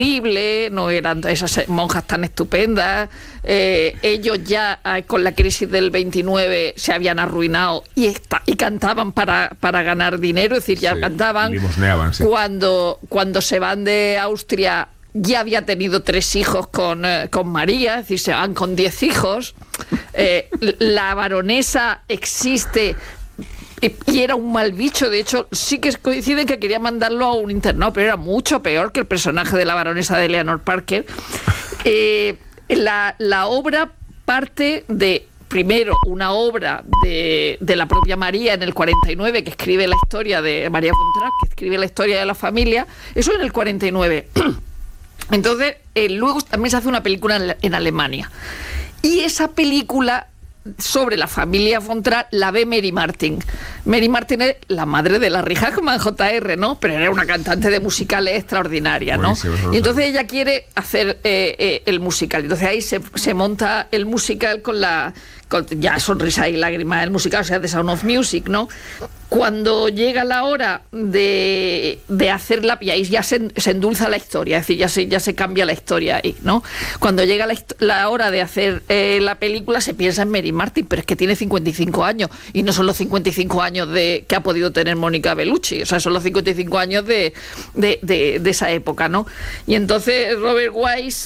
no eran esas monjas tan estupendas, ellos ya con la crisis del 29 se habían arruinado y cantaban para ganar dinero, es decir, ya cantaban, sí. Cuando se van de Austria ya había tenido 3 hijos con María, es decir, se van con 10 hijos, la baronesa existe y era un mal bicho. De hecho, sí que coinciden que quería mandarlo a un internado, pero era mucho peor que el personaje de la baronesa de Eleanor Parker. La obra parte de, primero, una obra de la propia María en el 49, que escribe la historia de María von Trapp, que escribe la historia de la familia, eso en el 49. Entonces, luego también se hace una película en Alemania. Y esa película sobre la familia von Trapp la ve Mary Martin. Mary Martin es la madre de Larry Hagman, Jr., ¿no? Pero era una cantante de musicales extraordinaria, ¿no? Y entonces ella quiere hacer el musical. Entonces ahí se monta el musical con ya sonrisa y lágrimas, el musical, o sea, The Sound of Music, ¿no? Cuando llega la hora de hacerla, y ahí ya se endulza la historia, es decir, ya se cambia la historia ahí, ¿no? Cuando llega la hora de hacer la película, se piensa en Mary Martin, pero es que tiene 55 años, y no son los 55 años que ha podido tener Mónica Bellucci, o sea, son los 55 años de esa época, ¿no? Y entonces Robert Wise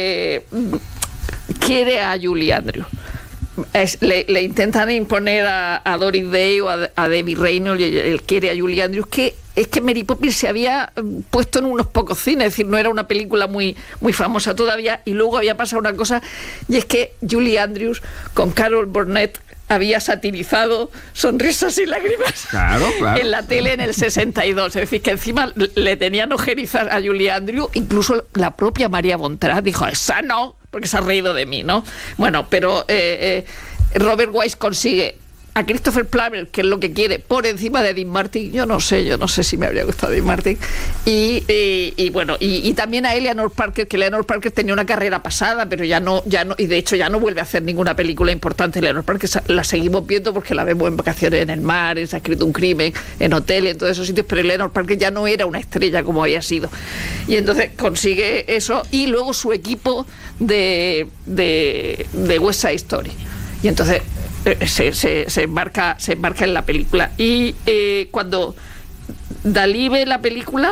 quiere a Julie Andrews. Le intentan imponer a Doris Day o a Debbie Reynolds, y él quiere a Julie Andrews, que es que Mary Poppins se había puesto en unos pocos cines, es decir, no era una película muy, muy famosa todavía, y luego había pasado una cosa, y es que Julie Andrews con Carol Burnett había satirizado Sonrisas y Lágrimas, claro. En la tele en el 62. Es decir, que encima le tenían ojerizar a Julie Andrews, incluso la propia María von Trapp dijo, esa no, porque se ha reído de mí, ¿no? Bueno, pero Robert Wise consigue a Christopher Plummer, que es lo que quiere, por encima de Dean Martin. Yo no sé si me habría gustado Dean Martin. Y bueno, y también a Eleanor Parker, que Eleanor Parker tenía una carrera pasada, pero ya no, y de hecho ya no vuelve a hacer ninguna película importante. Eleanor Parker la seguimos viendo porque la vemos en Vacaciones en el Mar, Se ha escrito un crimen, en Hotel, en todos esos sitios, pero Eleanor Parker ya no era una estrella como había sido. Y entonces consigue eso, y luego su equipo de West Side Story. Y entonces se embarca en la película. Y cuando Dalí ve la película,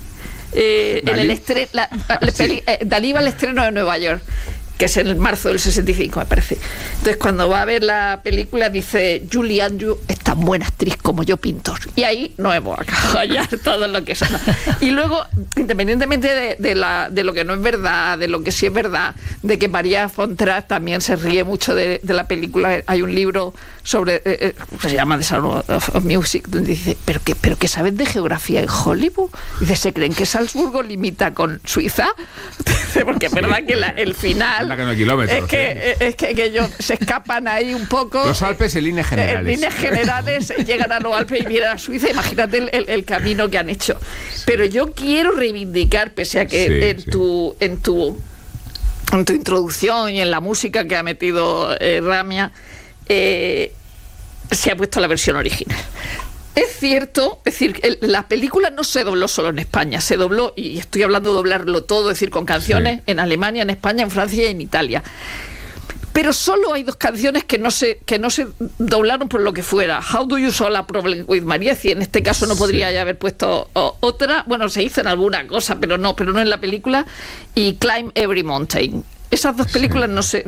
Dalí va al estreno de Nueva York, que es en el marzo del 65, me parece. Entonces, cuando va a ver la película, dice, Julie Andrews es tan buena actriz como yo pintor. Y ahí nos hemos acabado ya todo lo que son. Y luego, independientemente de lo que no es verdad, de lo que sí es verdad, de que María von Trapp también se ríe mucho de la película. Hay un libro sobre, se llama The Sound of Music, donde dice, pero que sabes de geografía en Hollywood. Dice, ¿se creen que Salzburgo limita con Suiza? Porque es verdad que el final es que ellos se escapan ahí un poco. Los Alpes en líneas generales. En líneas generales llegan a los Alpes y vienen a Suiza. Imagínate el camino que han hecho. Sí. Pero yo quiero reivindicar, pese a que en tu introducción y en la música que ha metido Ramia, se ha puesto la versión original. Es cierto, es decir, la película no se dobló solo en España, se dobló, y estoy hablando de doblarlo todo, es decir, con canciones en Alemania, en España, en Francia y en Italia. Pero solo hay 2 canciones que no se doblaron por lo que fuera. How Do You Solve a Problem with Maria? Si en este caso no podría haber puesto otra. Bueno, se hizo en alguna cosa, pero no en la película. Y Climb Every Mountain. Esas 2 películas no se.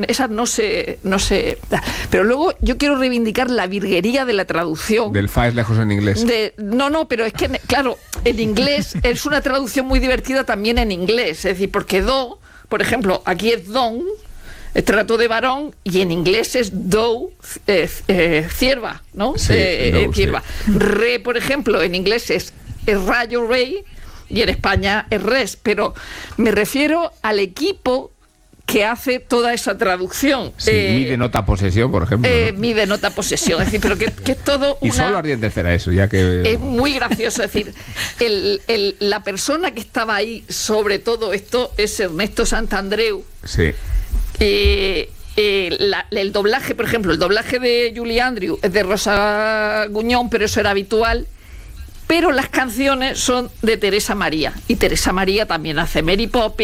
Pero luego yo quiero reivindicar la virguería de la traducción. Del fa es lejos en inglés. No, pero es que, claro, en inglés es una traducción muy divertida también en inglés. Es decir, porque do, por ejemplo, aquí es don, es trato de varón, y en inglés es do, cierva, ¿no? Cierva. Sí. Re, por ejemplo, en inglés es rayo, rey, y en España es res. Pero me refiero al equipo que hace toda esa traducción. Sí, mi denota posesión, por ejemplo. ¿No? Mi denota posesión, es decir, pero que es todo y solo Ardiente Cera eso, ya que... Es muy gracioso, es decir, la persona que estaba ahí sobre todo esto es Ernesto Santandreu. Sí. El doblaje, por ejemplo, el doblaje de Julie Andrews es de Rosa Guñón, pero eso era habitual. pero las canciones son de Teresa María, y Teresa María también hace Mary Poppins.